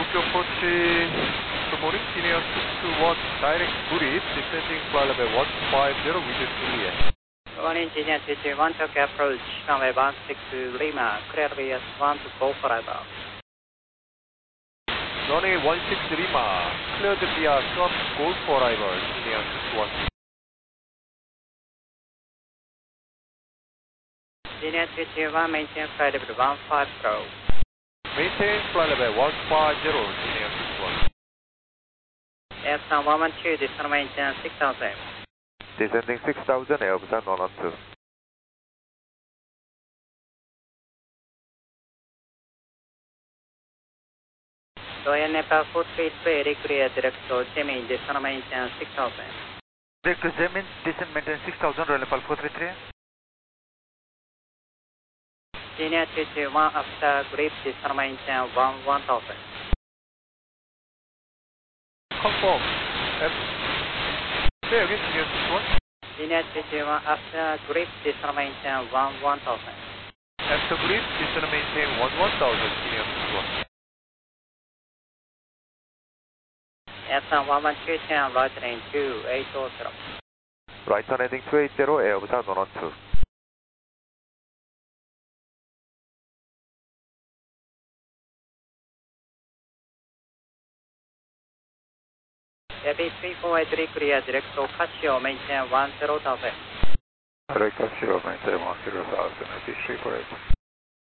Tokyo approach, good morning, senior 621, direct Burit, descending flight level 150 with Juliet. Good morning, senior 221, Tokyo approach, runway 16 Lima, clear via 1 to go for arrival. Runway 16 Lima, cleared via Swap Golf for arrival, senior 621. Senior 221, maintain flight level 150. Maintain flight level 150, senior 621. Airsan 112, descend maintain 6000. Descending 6000, Airbusan 112. Royal Nepal 433, reclear direct to Zemin, descend maintain 6000. Direct to Zemin, descend maintain 6000, Royal Nepal 433. Senior 221, after grip, descend maintain 1000. Confirm. 네, 여기 senior 621. Senior 221, after grip, descend maintain 1000. After grip, descend maintain 1000, senior 621. Airsan 112, turn right lane 2800. Right turn heading 280, Airbusan 112. Heavy 3483, clear direct to Casio, maintain 10,000. Direct Casio, maintain 10,000, Heavy 348.